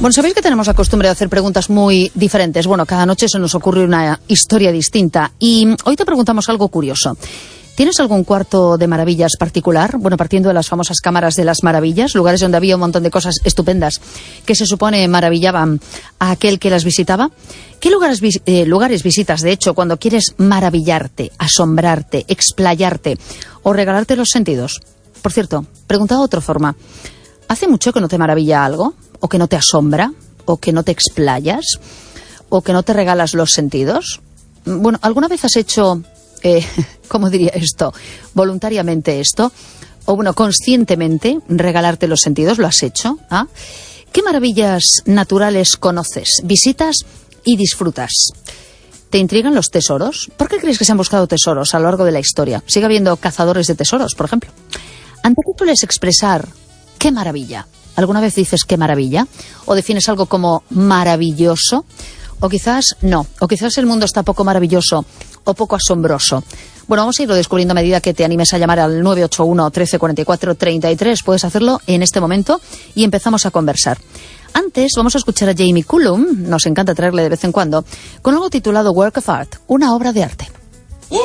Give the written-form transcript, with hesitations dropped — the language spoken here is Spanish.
Bueno, sabéis que tenemos la costumbre de hacer preguntas muy diferentes. Bueno, cada noche se nos ocurre una historia distinta. Y hoy te preguntamos algo curioso. ¿Tienes algún cuarto de maravillas particular? Bueno, partiendo de las famosas cámaras de las maravillas, lugares donde había un montón de cosas estupendas que se supone maravillaban a aquel que las visitaba. ¿Qué lugares visitas, de hecho, cuando quieres maravillarte, asombrarte, explayarte o regalarte los sentidos? Por cierto, preguntado de otra forma, ¿hace mucho que no te maravilla algo? ¿O que no te asombra? ¿O que no te explayas? ¿O que no te regalas los sentidos? Bueno, ¿alguna vez has hecho... ¿cómo diría esto? ¿Voluntariamente esto? O bueno, conscientemente regalarte los sentidos, ¿lo has hecho? ¿Ah? ¿Qué maravillas naturales conoces, visitas y disfrutas? ¿Te intrigan los tesoros? ¿Por qué crees que se han buscado tesoros a lo largo de la historia? ¿Sigue habiendo cazadores de tesoros, por ejemplo? ¿Ante qué sueles expresar qué maravilla? ¿Alguna vez dices qué maravilla? ¿O defines algo como maravilloso? O quizás no, o quizás el mundo está poco maravilloso o poco asombroso. Bueno, vamos a irlo descubriendo a medida que te animes a llamar al 981 13 44 33. Puedes hacerlo en este momento y empezamos a conversar. Antes vamos a escuchar a Jamie Cullum, nos encanta traerle de vez en cuando, con algo titulado Work of Art, una obra de arte.